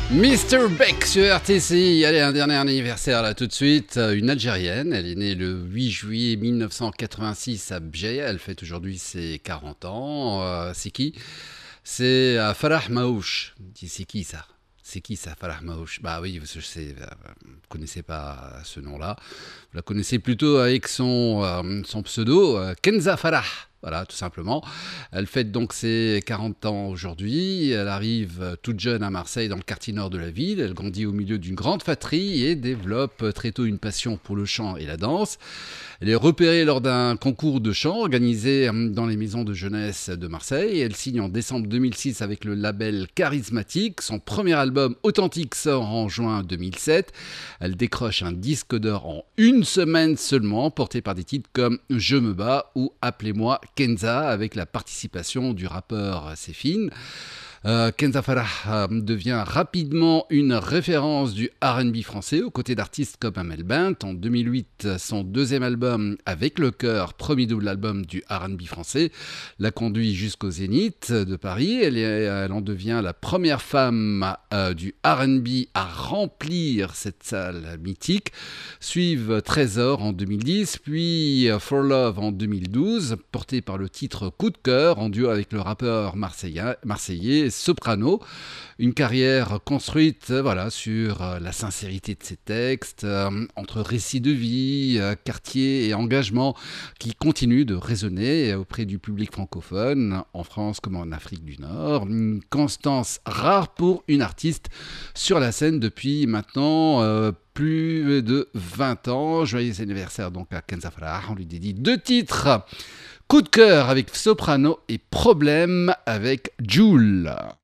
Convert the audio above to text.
Mr. Beck sur RTCI. Allez, un dernier anniversaire là tout de suite. Une Algérienne, elle est née le 8 juillet 1986 à Bjeya. Elle fête aujourd'hui ses 40 ans. C'est qui? C'est Farah Maouche. C'est qui ça? C'est qui ça, Farah Maouche? Bah oui, je sais, vous ne connaissez pas ce nom-là. Vous la connaissez plutôt avec son pseudo, Kenza Farah. Voilà, tout simplement. Elle fête donc ses 40 ans aujourd'hui. Elle arrive toute jeune à Marseille, dans le quartier nord de la ville. Elle grandit au milieu d'une grande fratrie et développe très tôt une passion pour le chant et la danse. Elle est repérée lors d'un concours de chant organisé dans les maisons de jeunesse de Marseille. Elle signe en décembre 2006 avec le label Charismatique. Son premier album Authentique sort en juin 2007. Elle décroche un disque d'or en une semaine seulement, porté par des titres comme Je me bats ou Appelez-moi Kenza, avec la participation du rappeur Séphine. Kenza Farah devient rapidement une référence du R&B français aux côtés d'artistes comme Amel Bent. En 2008, son deuxième album Avec le cœur, premier double album du R&B français, l'a conduit jusqu'au Zénith de Paris. Elle en devient la première femme du R&B à remplir cette salle mythique. Suivent Trésor en 2010, puis For Love en 2012, porté par le titre Coup de cœur en duo avec le rappeur marseillais Soprano. Une carrière construite sur la sincérité de ses textes, entre récits de vie, quartier et engagement, qui continuent de résonner auprès du public francophone, en France comme en Afrique du Nord. Une constance rare pour une artiste sur la scène depuis maintenant plus de 20 ans. Joyeux anniversaire donc à Kenza Farah. On lui dédie 2 titres. Coup de cœur avec Soprano et Problème avec Jul.